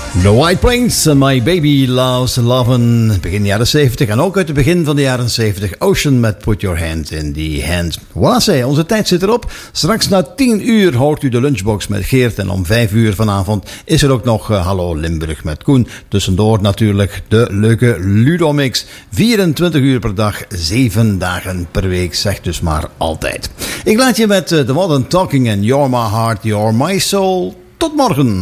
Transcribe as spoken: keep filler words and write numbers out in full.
The White Plains, My Baby Loves Lovin', begin jaren zeventig en ook uit het begin van de jaren zeventig. Ocean met Put Your Hand in the Hand. Voilà, zei, onze tijd zit erop. Straks na tien uur hoort u de lunchbox met Geert en om vijf uur vanavond is er ook nog uh, Hallo Limburg met Koen. Tussendoor natuurlijk de leuke Ludomix. vierentwintig uur per dag, zeven dagen per week, zeg dus maar altijd. Ik laat je met uh, The Modern Talking en You're My Heart, You're My Soul. Tot morgen.